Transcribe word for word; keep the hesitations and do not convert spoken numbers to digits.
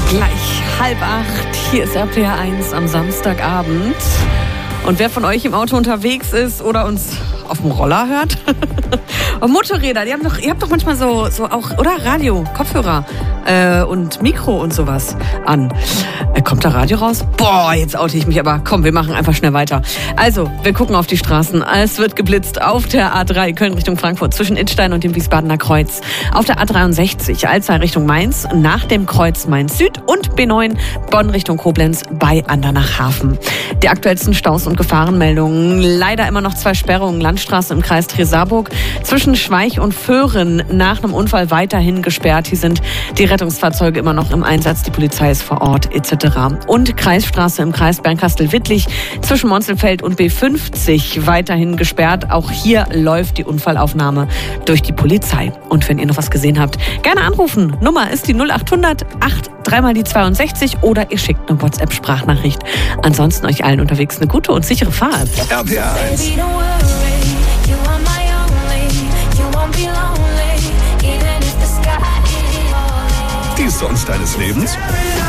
Gleich halb acht. Hier ist R P R eins am Samstagabend. Und wer von euch im Auto unterwegs ist oder uns auf dem Roller hört, und Motorräder, die haben doch, ihr habt doch manchmal so, so auch, oder? Radio, Kopfhörer äh, und Mikro und sowas an. Äh, kommt da Radio raus? Boah, jetzt oute ich mich, aber komm, wir machen einfach schnell weiter. Also, wir gucken auf die Straßen. Es wird geblitzt auf der A drei Köln Richtung Frankfurt zwischen Idstein und dem Wiesbadener Kreuz. Auf der A dreiundsechzig Alzey Richtung Mainz nach dem Kreuz Mainz Süd und B neun Bonn Richtung Koblenz bei Andernach-Hafen. Die aktuellsten Staus und Gefahrenmeldungen. Leider immer noch zwei Sperrungen. Landstraße im Kreis Trier-Saarburg zwischen Schweich und Föhren nach einem Unfall weiterhin gesperrt. Hier sind die Rettungsfahrzeuge immer noch im Einsatz. Die Polizei ist vor Ort et cetera. Und Kreisstraße im Kreis Bernkastel-Wittlich zwischen Monzelfeld und B fünfzig weiterhin gesperrt. Auch hier läuft die Unfallaufnahme durch die Polizei. Und wenn ihr noch was gesehen habt, gerne anrufen. Nummer ist die null acht hundert acht dreimal die zweiundsechzig oder ihr schickt eine WhatsApp-Sprachnachricht. Ansonsten euch allen unterwegs eine gute und sichere Fahrt. R P R eins. Die Songs deines Lebens?